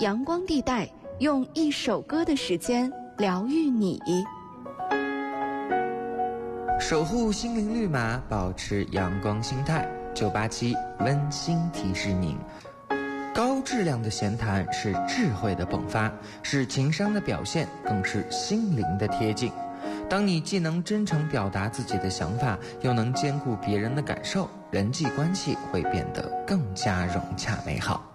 阳光地带，用一首歌的时间疗愈你。 守护心灵绿码，保持阳光心态。987温馨提示您：高质量的闲谈是智慧的迸发，是情商的表现，更是心灵的贴近。当你既能真诚表达自己的想法，又能兼顾别人的感受，人际关系会变得更加融洽美好。